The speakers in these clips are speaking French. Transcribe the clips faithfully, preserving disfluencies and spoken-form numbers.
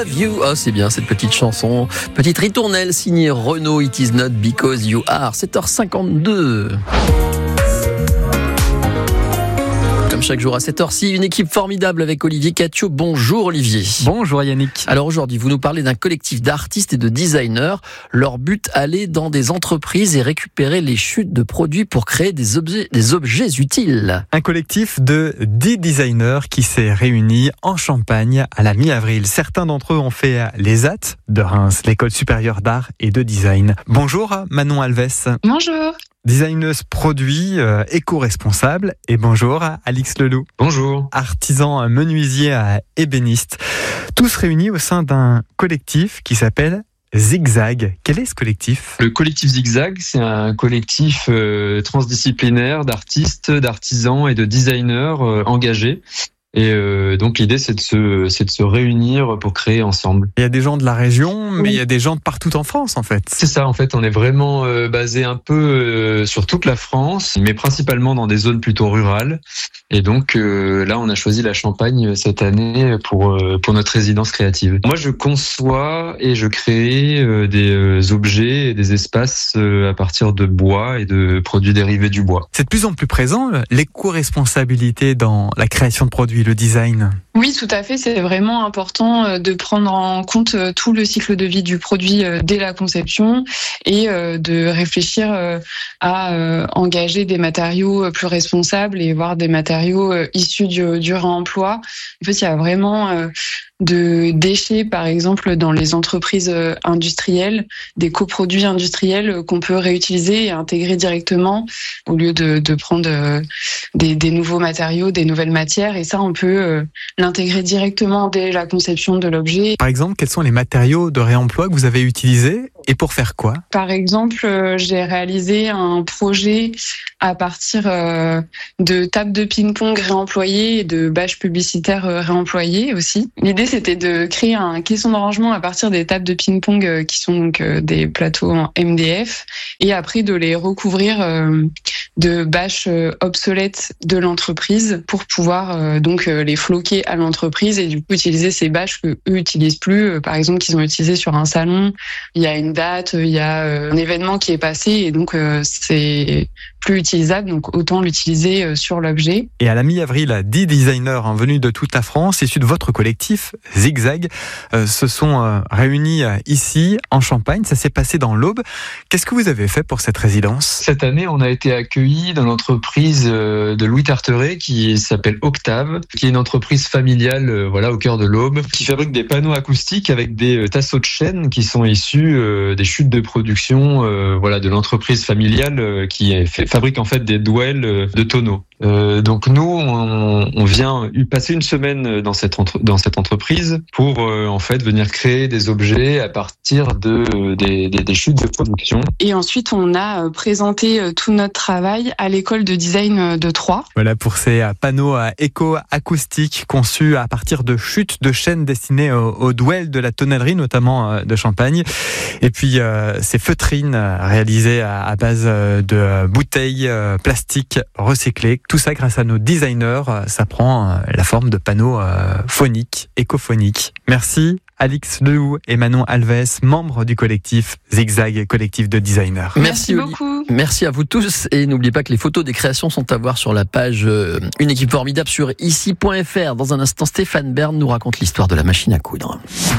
Love You. Oh, c'est bien cette petite chanson. Petite ritournelle signée Renaud. It is not because you are. sept heures cinquante-deux. Comme chaque jour à cette heure-ci, une équipe formidable avec Olivier Catio. Bonjour Olivier. Bonjour Yannick. Alors aujourd'hui, vous nous parlez d'un collectif d'artistes et de designers. Leur but, aller dans des entreprises et récupérer les chutes de produits pour créer des objets, des objets utiles. Un collectif de dix designers qui s'est réuni en Champagne à la mi-avril. Certains d'entre eux ont fait l'E S A T de Reims, l'école supérieure d'art et de design. Bonjour Manon Alves. Bonjour. Designeuse produit euh, éco-responsable. Et bonjour Alix Leloup. Bonjour. Artisan menuisier à ébéniste. Tous réunis au sein d'un collectif qui s'appelle Zigzag. Quel est ce collectif ? Le collectif Zigzag, c'est un collectif euh, transdisciplinaire d'artistes, d'artisans et de designers euh, engagés. Et euh, donc l'idée c'est de se c'est de se réunir pour créer ensemble. Il y a des gens de la région, mais oui. il y a des gens de partout en France en fait. C'est ça, en fait, on est vraiment euh, basé un peu euh, sur toute la France, mais principalement dans des zones plutôt rurales. Et donc euh, là, on a choisi la Champagne cette année pour euh, pour notre résidence créative. Moi, je conçois et je crée euh, des euh, objets et des espaces euh, à partir de bois et de produits dérivés du bois. C'est de plus en plus présent l'éco-responsabilité dans la création de produits. Le design. Oui, tout à fait. C'est vraiment important de prendre en compte tout le cycle de vie du produit dès la conception et de réfléchir à engager des matériaux plus responsables et voire des matériaux issus du, du réemploi. En fait, il y a vraiment de déchets, par exemple, dans les entreprises industrielles, des coproduits industriels qu'on peut réutiliser et intégrer directement au lieu de, de prendre des, des nouveaux matériaux, des nouvelles matières. Et ça, on peut l'intégrer directement dès la conception de l'objet. Par exemple, quels sont les matériaux de réemploi que vous avez utilisés et pour faire quoi ? Par exemple, j'ai réalisé un projet à partir de tables de ping-pong réemployées et de bâches publicitaires réemployées aussi. L'idée, c'était de créer un caisson de rangement à partir des tables de ping-pong qui sont donc des plateaux en M D F et après de les recouvrir de bâches obsolètes de l'entreprise pour pouvoir donc les floquer à l'entreprise et du coup utiliser ces bâches que eux utilisent plus, par exemple qu'ils ont utilisées sur un salon. Il y a une date, il y a un événement qui est passé et donc c'est plus utilisable, donc autant l'utiliser sur l'objet. Et à la mi-avril, dix designers hein, venus de toute la France, issus de votre collectif Zigzag, euh, se sont euh, réunis euh, ici en Champagne. Ça s'est passé dans l'Aube. Qu'est-ce que vous avez fait pour cette résidence ? Cette année, on a été accueillis dans l'entreprise de Louis Tarteret qui s'appelle Octave, qui est une entreprise familiale euh, voilà, au cœur de l'Aube, qui fabrique des panneaux acoustiques avec des euh, tasseaux de chêne qui sont issus euh, des chutes de production euh, voilà, de l'entreprise familiale euh, qui fait, fabrique en fait des douelles euh, de tonneaux. Euh, donc nous, on, on vient passer une semaine dans cette entre, dans cette entreprise pour euh, en fait venir créer des objets à partir de des, des, des chutes de production. Et ensuite, on a présenté tout notre travail à l'école de design de Troyes. Voilà pour ces panneaux éco-acoustiques conçus à partir de chutes de chêne destinées aux, aux douelles de la tonnellerie, notamment de Champagne. Et puis euh, ces feutrines réalisées à, à base de bouteilles euh, plastiques recyclées. Tout ça grâce à nos designers, ça prend la forme de panneaux phoniques, écophoniques. Merci Alix Leloup et Manon Alves, membres du collectif Zigzag, collectif de designers. Merci, Merci beaucoup. Merci à vous tous et n'oubliez pas que les photos des créations sont à voir sur la page Une équipe formidable sur ici point f r. Dans un instant, Stéphane Bern nous raconte l'histoire de la machine à coudre.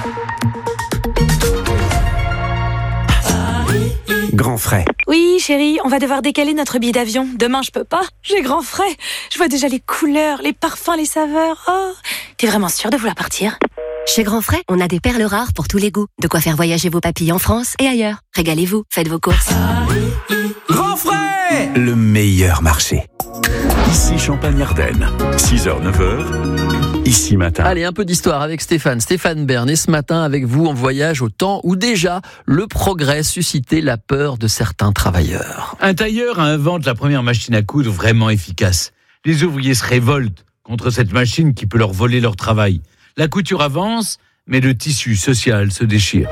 Grand frais. Oui, chérie, on va devoir décaler notre billet d'avion. Demain, je peux pas. J'ai grand frais. Je vois déjà les couleurs, les parfums, les saveurs. Oh, t'es vraiment sûre de vouloir partir ? Chez Grand Frais, on a des perles rares pour tous les goûts. De quoi faire voyager vos papilles en France et ailleurs. Régalez-vous, faites vos courses. Grand frais, le meilleur marché. Ici Champagne-Ardenne, six heures neuf heures, ici matin. Allez, un peu d'histoire avec Stéphane. Stéphane Bern, et ce matin avec vous, on voyage au temps où déjà le progrès suscitait la peur de certains travailleurs. Un tailleur invente la première machine à coudre vraiment efficace. Les ouvriers se révoltent contre cette machine qui peut leur voler leur travail. La couture avance, mais le tissu social se déchire.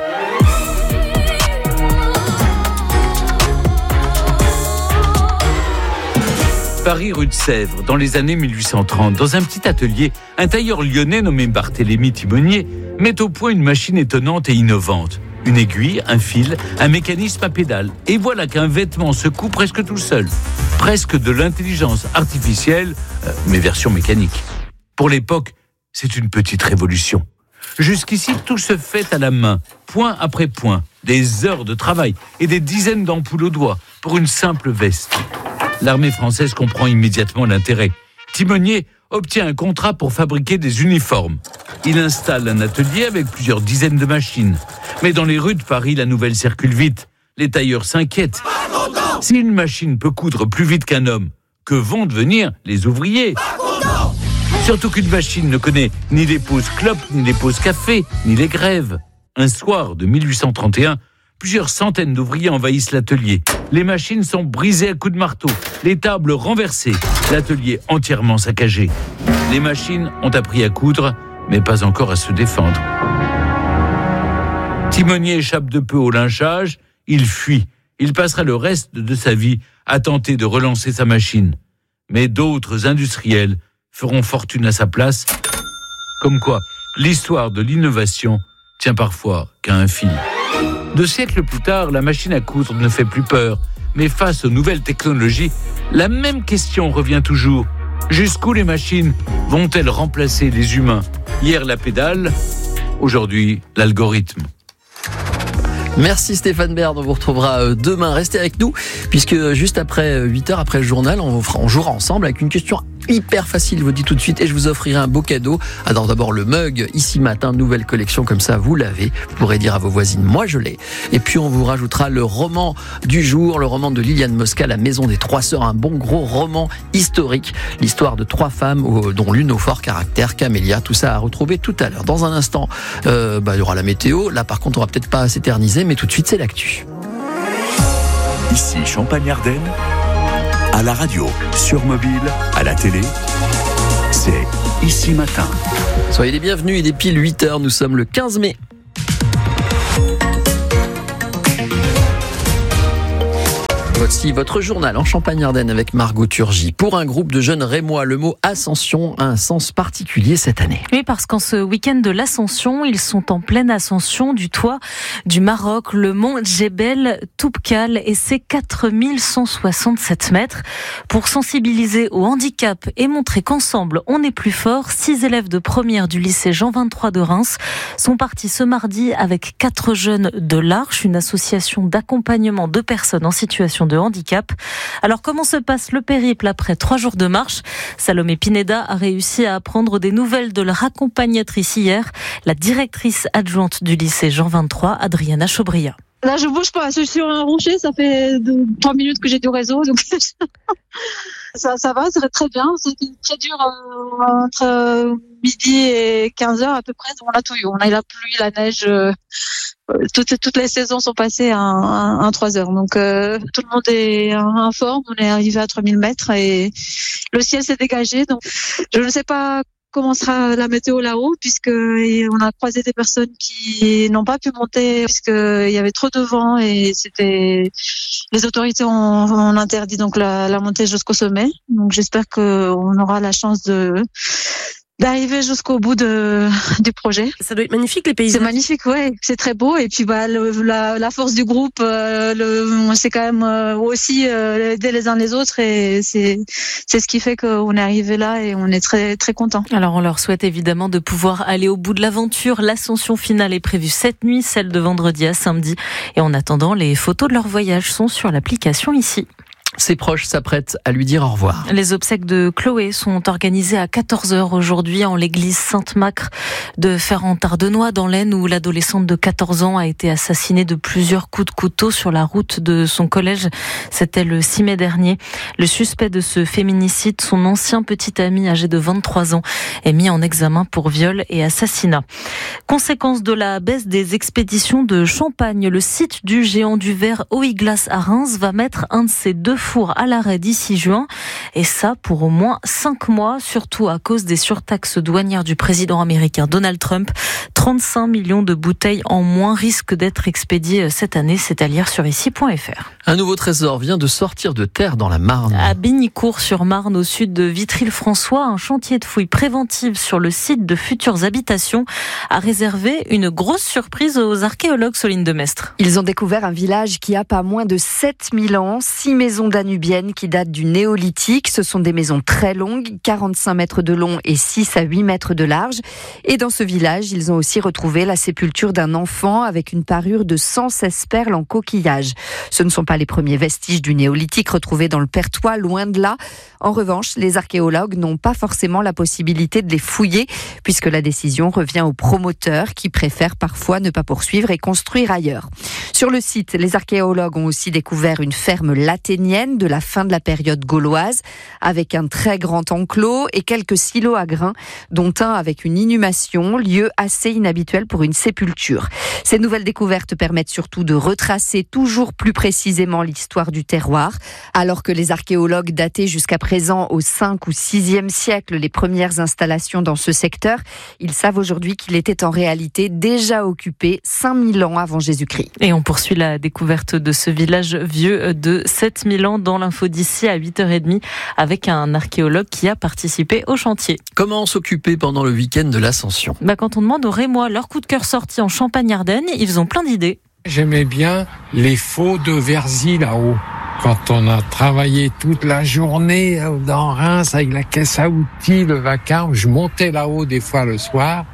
Paris, rue de Sèvres, dans les années mille huit cent trente, dans un petit atelier, un tailleur lyonnais nommé Barthélemy Timonier met au point une machine étonnante et innovante. Une aiguille, un fil, un mécanisme à pédale. Et voilà qu'un vêtement se coud presque tout seul. Presque de l'intelligence artificielle, euh, mais version mécanique. Pour l'époque, c'est une petite révolution. Jusqu'ici, tout se fait à la main, point après point. Des heures de travail et des dizaines d'ampoules au doigt pour une simple veste. L'armée française comprend immédiatement l'intérêt. Timonier obtient un contrat pour fabriquer des uniformes. Il installe un atelier avec plusieurs dizaines de machines. Mais dans les rues de Paris, la nouvelle circule vite. Les tailleurs s'inquiètent. Si une machine peut coudre plus vite qu'un homme, que vont devenir les ouvriers ? Surtout qu'une machine ne connaît ni les pauses clopes, ni les pauses café, ni les grèves. Un soir de mille huit cent trente et un, plusieurs centaines d'ouvriers envahissent l'atelier. Les machines sont brisées à coups de marteau, les tables renversées, l'atelier entièrement saccagé. Les machines ont appris à coudre, mais pas encore à se défendre. Timonier échappe de peu au lynchage, il fuit. Il passera le reste de sa vie à tenter de relancer sa machine. Mais d'autres industriels feront fortune à sa place. Comme quoi, l'histoire de l'innovation tient parfois qu'à un fil. Deux siècles plus tard, la machine à coudre ne fait plus peur. Mais face aux nouvelles technologies, la même question revient toujours. Jusqu'où les machines vont-elles remplacer les humains ? Hier la pédale, aujourd'hui l'algorithme. Merci Stéphane Baird, on vous retrouvera demain. Restez avec nous, puisque juste après huit heures, après le journal, on, vous fera, on jouera ensemble avec une question hyper facile, je vous dis tout de suite, et je vous offrirai un beau cadeau. Alors d'abord le mug, ici matin, nouvelle collection, comme ça vous l'avez. Vous pourrez dire à vos voisines, moi je l'ai. Et puis on vous rajoutera le roman du jour, le roman de Liliane Mosca, La Maison des Trois Sœurs, un bon gros roman historique. L'histoire de trois femmes, dont l'une au fort caractère, Camélia, tout ça à retrouver tout à l'heure. Dans un instant, euh, bah, il y aura la météo. Là par contre, on va peut-être pas s'éterniser, mais tout de suite c'est l'actu. Ici Champagne-Ardenne, à la radio, sur mobile, à la télé, c'est Ici Matin. Soyez les bienvenus, il est pile huit heures, nous sommes le quinze mai. Voici votre journal en Champagne-Ardenne avec Margot Turgy. Pour un groupe de jeunes rémois, le mot ascension a un sens particulier cette année. Oui, parce qu'en ce week-end de l'ascension, ils sont en pleine ascension du toit du Maroc, le mont Djebel Toubkal, et c'est quatre mille cent soixante-sept mètres. Pour sensibiliser au handicap et montrer qu'ensemble on est plus fort, six élèves de première du lycée Jean vingt-trois de Reims sont partis ce mardi avec quatre jeunes de l'Arche, une association d'accompagnement de personnes en situation de handicap. Alors comment se passe le périple après trois jours de marche ? Salomé Pineda a réussi à apprendre des nouvelles de leur accompagnatrice hier, la directrice adjointe du lycée Jean vingt-trois, Adriana Chobria. Là, je bouge pas. Je suis sur un rocher. Ça fait trois minutes que j'ai du réseau. Donc ça, ça va, c'est très bien. C'était très dur euh, entre midi et quinze heures à peu près. On a tout eu. On a eu la pluie, la neige. Euh, toutes, toutes les saisons sont passées à, à, à trois heures. Donc euh, tout le monde est en forme. On est arrivé à trois mille mètres et le ciel s'est dégagé. Donc je ne sais pas comment sera la météo là-haut, puisque on a croisé des personnes qui n'ont pas pu monter puisqu'il y avait trop de vent et c'était les autorités ont, ont interdit donc la, la montée jusqu'au sommet. Donc j'espère qu'on aura la chance de d'arriver jusqu'au bout de, du projet. Ça doit être magnifique, les paysages. C'est magnifique, ouais, c'est très beau. Et puis bah le, la, la force du groupe, euh, le, c'est quand même euh, aussi euh, aider les uns les autres, et c'est c'est ce qui fait qu'on est arrivé là et on est très très content. Alors on leur souhaite évidemment de pouvoir aller au bout de l'aventure. L'ascension finale est prévue cette nuit, celle de vendredi à samedi. Et en attendant, les photos de leur voyage sont sur l'application ici. Ses proches s'apprêtent à lui dire au revoir. Les obsèques de Chloé sont organisées à quatorze heures aujourd'hui en l'église Sainte-Macre de Ferrand-Tardenois dans l'Aisne, où l'adolescente de quatorze ans a été assassinée de plusieurs coups de couteau sur la route de son collège. C'était le six mai dernier. Le suspect de ce féminicide, son ancien petit ami âgé de vingt-trois ans, est mis en examen pour viol et assassinat. Conséquence de la baisse des expéditions de champagne, le site du géant du verre Oiglas à Reims va mettre un de ses deux fours à l'arrêt d'ici juin. Et ça pour au moins cinq mois, surtout à cause des surtaxes douanières du président américain Donald Trump. trente-cinq millions de bouteilles en moins risquent d'être expédiées cette année. C'est à lire sur ici point f r. Un nouveau trésor vient de sortir de terre dans la Marne. À Bignicourt-sur-Marne, au sud de Vitry-le-François, un chantier de fouilles préventives sur le site de futures habitations a réservé une grosse surprise aux archéologues. Soline de Mestre. Ils ont découvert un village qui a pas moins de sept mille ans, six maisons danubiennes qui datent du néolithique. Ce sont des maisons très longues, quarante-cinq mètres de long et six à huit mètres de large. Et dans ce village, ils ont aussi retrouvé la sépulture d'un enfant avec une parure de cent seize perles en coquillage. Ce ne sont pas les premiers vestiges du néolithique retrouvés dans le Perthois, loin de là. En revanche, les archéologues n'ont pas forcément la possibilité de les fouiller puisque la décision revient aux promoteurs qui préfèrent parfois ne pas poursuivre et construire ailleurs. Sur le site, les archéologues ont aussi découvert une ferme laténienne de la fin de la période gauloise avec un très grand enclos et quelques silos à grains, dont un avec une inhumation, lieu assez inhabituel pour une sépulture. Ces nouvelles découvertes permettent surtout de retracer toujours plus précisément l'histoire du terroir, alors que les archéologues dataient jusqu'à présent au cinquième ou sixième siècle les premières installations dans ce secteur. Ils savent aujourd'hui qu'il était en réalité déjà occupé cinq mille ans avant Jésus-Christ. Et on poursuit la découverte de ce village vieux de sept mille ans dans l'info d'ici à huit heures trente avec un archéologue qui a participé au chantier. Comment s'occuper pendant le week-end de l'Ascension ? Bah quand on demande aux Rémois leur coup de cœur sorti en Champagne-Ardenne, ils ont plein d'idées. J'aimais bien les faux de Verzy là-haut. Quand on a travaillé toute la journée dans Reims avec la caisse à outils, le vacarme, je montais là-haut des fois le soir.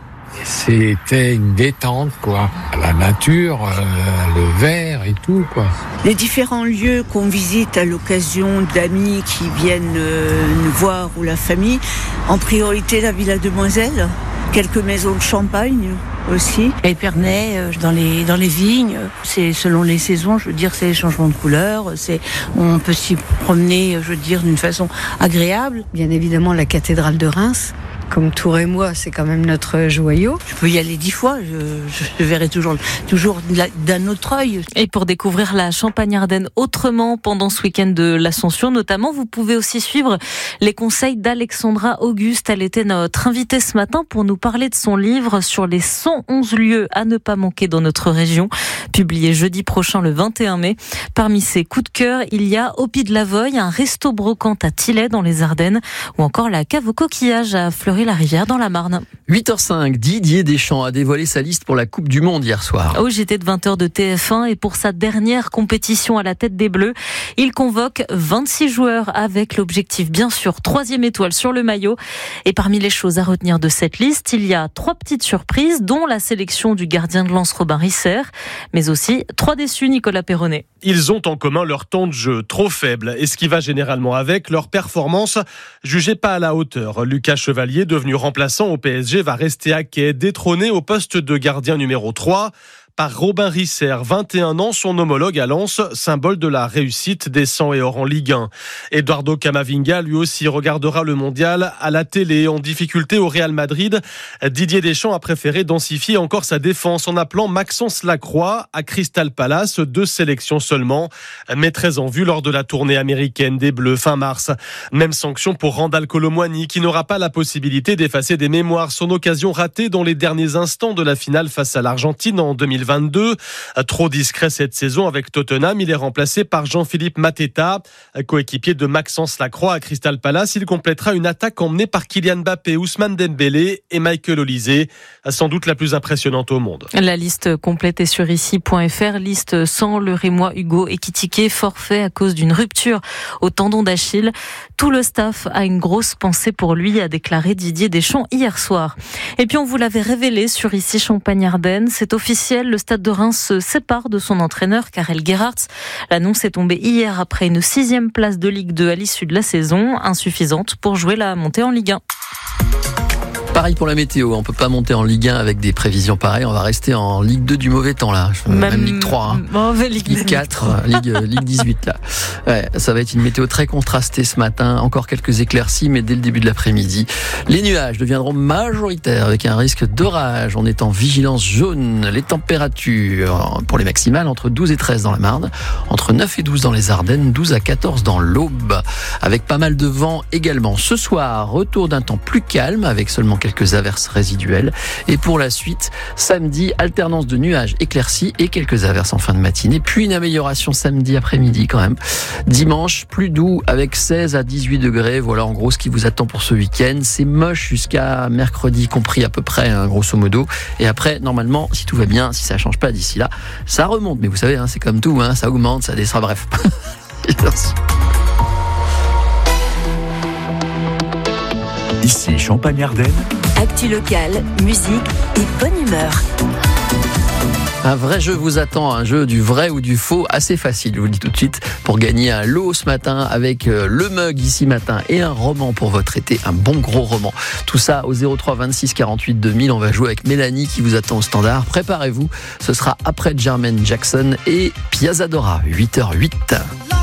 C'était une détente, quoi. La nature, euh, le verre et tout, quoi. Les différents lieux qu'on visite à l'occasion d'amis qui viennent euh, nous voir ou la famille, en priorité la Villa Demoiselle, quelques maisons de champagne aussi. Épernay, dans les, dans les vignes, c'est selon les saisons, je veux dire, c'est les changements de couleurs, c'est, on peut s'y promener, je veux dire, d'une façon agréable. Bien évidemment, la cathédrale de Reims. Comme Tours et moi, c'est quand même notre joyau. Je peux y aller dix fois, je, je verrai toujours, toujours d'un autre œil. Et pour découvrir la Champagne-Ardenne autrement pendant ce week-end de l'Ascension, notamment, vous pouvez aussi suivre les conseils d'Alexandra Auguste. Elle était notre invitée ce matin pour nous parler de son livre sur les cent onze lieux à ne pas manquer dans notre région, publié jeudi prochain le vingt et un mai. Parmi ses coups de cœur, il y a au Pied de la Voye, un resto brocante à Tilley dans les Ardennes, ou encore la cave au coquillage à Fleury la Rivière dans la Marne. huit heures cinq, Didier Deschamps a dévoilé sa liste pour la Coupe du Monde hier soir. Au J T de vingt heures de T F un et pour sa dernière compétition à la tête des Bleus, il convoque vingt-six joueurs avec l'objectif bien sûr troisième étoile sur le maillot. Et parmi les choses à retenir de cette liste, il y a trois petites surprises dont la sélection du gardien de lance Robin Risser, mais aussi trois déçus Nicolas Perronnet. Ils ont en commun leur temps de jeu trop faible et ce qui va généralement avec, leur performance jugée pas à la hauteur. Lucas Chevalier, devenu remplaçant au P S G, va rester à quai, détrôné au poste de gardien numéro trois par Robin Risser, vingt et un ans, son homologue à Lens, symbole de la réussite des sang et or en Ligue un. Eduardo Camavinga, lui aussi, regardera le mondial à la télé. En difficulté au Real Madrid, Didier Deschamps a préféré densifier encore sa défense en appelant Maxence Lacroix à Crystal Palace, deux sélections seulement, mais très en vue lors de la tournée américaine des Bleus fin mars. Même sanction pour Randal Kolo Muani, qui n'aura pas la possibilité d'effacer des mémoires, son occasion ratée dans les derniers instants de la finale face à l'Argentine en deux mille vingt-deux. Trop discret cette saison avec Tottenham, il est remplacé par Jean-Philippe Mateta, coéquipier de Maxence Lacroix à Crystal Palace. Il complétera une attaque emmenée par Kylian Mbappé, Ousmane Dembélé et Michael Olise, sans doute la plus impressionnante au monde. La liste complète est sur ici point f r, liste sans le Rémois Hugo Ekitike, forfait à cause d'une rupture au tendon d'Achille. Tout le staff a une grosse pensée pour lui, a déclaré Didier Deschamps hier soir. Et puis on vous l'avait révélé sur ici Champagne-Ardenne, c'est officiel, le Stade de Reims se sépare de son entraîneur Karel Gerhardt. L'annonce est tombée hier après une sixième place de Ligue deux à l'issue de la saison, insuffisante pour jouer la montée en Ligue un. Pareil pour la météo, on peut pas monter en Ligue un avec des prévisions pareilles, on va rester en Ligue deux du mauvais temps là, même, même Ligue trois, hein. Mauvais Ligue, Ligue quatre, Ligue, Ligue dix-huit là. Ouais, ça va être une météo très contrastée ce matin, encore quelques éclaircies mais dès le début de l'après-midi. Les nuages deviendront majoritaires avec un risque d'orage, on est en vigilance jaune. Les températures pour les maximales entre douze et treize dans la Marne, entre neuf et douze dans les Ardennes, douze à quatorze dans l'Aube, avec pas mal de vent également. Ce soir, retour d'un temps plus calme avec seulement quelques averses résiduelles. Et pour la suite, samedi, alternance de nuages éclaircis et quelques averses en fin de matinée. Puis une amélioration samedi après-midi quand même. Dimanche, plus doux avec seize à dix-huit degrés. Voilà en gros ce qui vous attend pour ce week-end. C'est moche jusqu'à mercredi compris à peu près, hein, grosso modo. Et après, normalement, si tout va bien, si ça change pas d'ici là, ça remonte. Mais vous savez, hein, c'est comme tout, hein, ça augmente, ça descend, bref. Ici Champagne-Ardenne. Actu locale, musique et bonne humeur. Un vrai jeu vous attend, un jeu du vrai ou du faux, assez facile, je vous le dis tout de suite, pour gagner un lot ce matin avec le mug ici matin et un roman pour votre été, un bon gros roman. Tout ça au zéro trois vingt-six quarante-huit deux mille, on va jouer avec Mélanie qui vous attend au standard. Préparez-vous, ce sera après Jermaine Jackson et Piazza Dora, huit heures huit.